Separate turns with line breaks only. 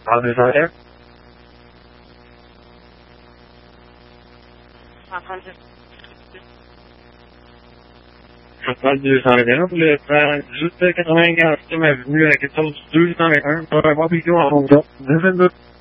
Adresa Adresa che non le giuste che non è che stiamo vivendo che sono giuste che non è proprio più a fondo.